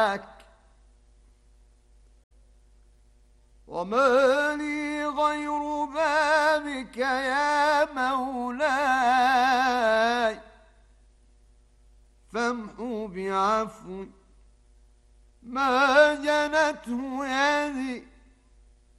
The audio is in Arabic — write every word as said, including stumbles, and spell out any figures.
وما لي غير بابك يا مولاي فامحو بعفو ما جنته يدي